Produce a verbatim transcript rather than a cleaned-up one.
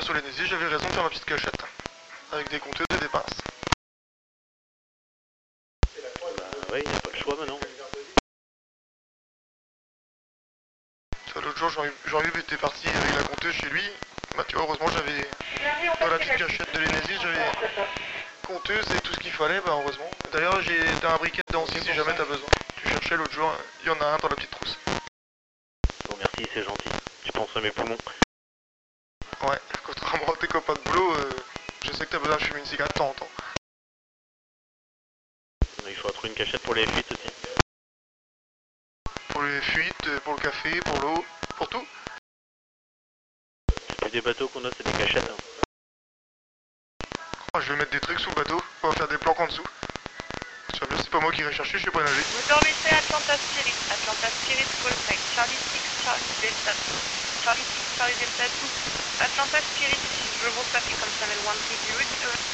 sur l'Ennesis, j'avais raison de faire ma petite cachette. Avec des compteurs et des pinces. Bah ouais, il n'y a pas le choix maintenant. L'autre jour, Jean-Yves était parti avec la compteuse chez lui. Bah tu vois, heureusement j'avais, dans la petite cachette de l'Ennesis, j'avais compteuse et tout ce qu'il fallait, bah heureusement. D'ailleurs, j'ai un briquet dedans aussi si jamais t'as besoin. Tu cherchais l'autre jour, il y en a un dans la petite trousse. Bon merci, c'est gentil. Tu penses à mes poumons. Ouais, contrairement à tes copains de boulot, euh, je sais que t'as besoin de fumer une cigarette de temps en temps. Il faudra trouver une cachette pour les fuites aussi. Pour les fuites, pour le café, pour l'eau, pour tout. C'est plus des bateaux qu'on a, c'est des cachettes. Hein. Oh, je vais mettre des trucs sous le bateau, on va faire des planques en dessous. Tu vois bien, c'est pas moi qui irai chercher, je sais pas nager. Vous dormissez Atlanta Spirit, Atlanta Spirit full tank, Charlie six, Charlie Delta two, Charlie six, Charlie Delta two, Atlanta Spirit, je vous passe comme ça, mais one three zero,